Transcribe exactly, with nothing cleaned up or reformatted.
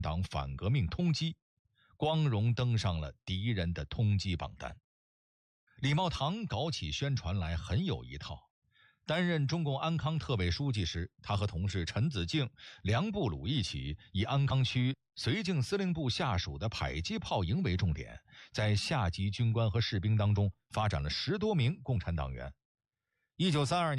党反革命通缉，光荣登上了敌人的通缉榜单。李茂堂搞起宣传来很有一套。担任中共安康特委书记时，他和同事陈子敬、梁步鲁一起，以安康区绥靖司令部下属的迫击炮营为重点，在下级军官和士兵当中发展了十多名共产党员。一九三二年